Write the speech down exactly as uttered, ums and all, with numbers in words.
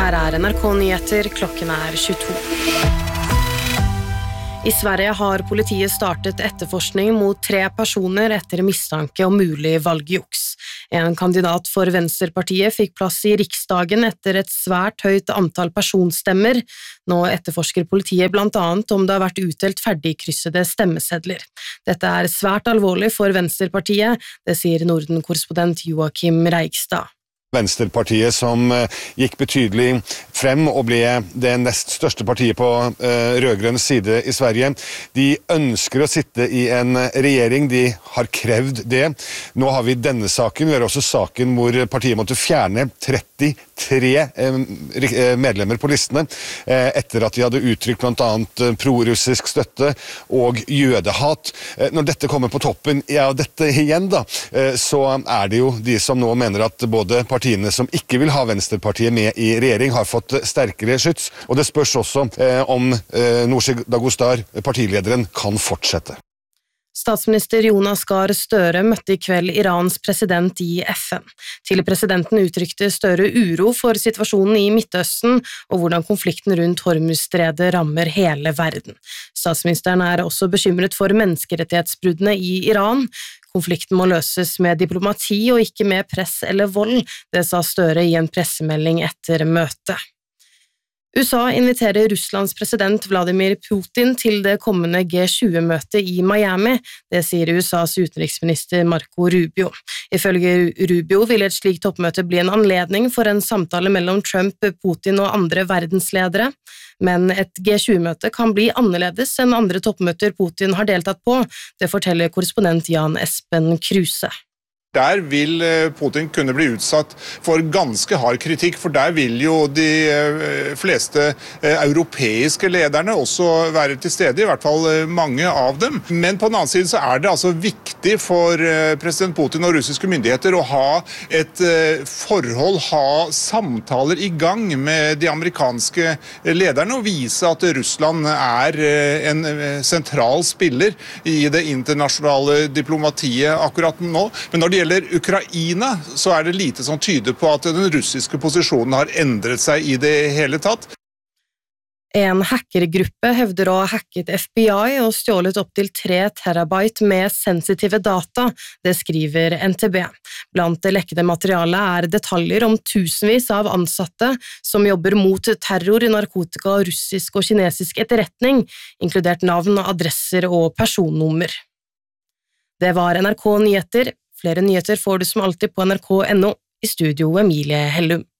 Her er N R K Nyheter, klokken er tjueto. I Sverige har politiet startet etterforskning mot tre personer etter mistanke om mulig valgjuks. En kandidat for Venstrepartiet fikk plass i Riksdagen etter et svært høyt antall personstemmer. Nå etterforsker politiet blant annet om det har vært utdelt ferdigkryssede stemmesedler. Dette er svært alvorlig for Venstrepartiet, det sier Norden-korrespondent Joakim Reigstad. Venstrepartiet som gikk betydelig frem og ble det nest største partiet på uh, rødgrønn side i Sverige. De ønsker å sitte i en regjering, de har krevd det. Nå har vi denne saken, vi har også saken hvor partiet måtte fjerne trettitre uh, medlemmer på listene uh, etter at de hadde uttrykt blant annet uh, pro-russisk støtte og jødehat. Uh, når dette kommer på toppen, ja, dette igjen da, uh, så er det jo de som nå mener at både partiene som ikke vil ha Venstrepartiet med i regjering har fått sterkere skyts, og det spørs også eh, om eh, Nooshi Dadgostar, partilederen, kan fortsette. Statsminister Jonas Gahr Støre møtte i kveld Irans president i F N. Til presidenten uttrykte Støre uro for situasjonen i Midtøsten og hvordan konflikten rundt Hormuzstredet rammer hele verden. Statsministeren er også bekymret for menneskerettighetsbruddene i Iran. Konflikten må løses med diplomati og ikke med press eller vold, det sa Støre i en pressemelding etter møtet. U S A inviterer Russlands president Vladimir Putin til det kommende G tjue-møtet i Miami, det sier U S A's utenriksminister Marco Rubio. Ifølge Rubio vil et slikt toppmøte bli en anledning for en samtale mellom Trump, Putin og andre verdensledere, men et G tjue-møte kan bli annerledes enn andre toppmøter Putin har deltatt på, det forteller korrespondent Jan Espen Kruse. Der vil Putin kunne bli utsatt for ganske hard kritikk, for der vil jo de fleste europeiske lederne også være til stede, i hvert fall mange av dem. Men på den annen side så er det altså viktig for president Putin og russiske myndigheter å ha et forhold, ha samtaler i gang med de amerikanske lederne og vise at Russland er en sentral spiller i det internasjonale diplomatiet akkurat nå. Men når de gjelder Ukraina, så er det lite som tyder på at den russiske posisjonen har endret seg i det hele tatt. En hackergruppe hevder å ha hacket F B I og stjålet opp til tre terabyte med sensitive data, det skriver N T B. Blant det lekkede materialet er detaljer om tusenvis av ansatte som jobber mot terror, narkotika, russisk og kinesisk etterretning, inkludert navn, adresser og personnummer. Det var N R K Nyheter. Flere nyheter får du som alltid på N R K punktum no, i studio Emilie Hellum.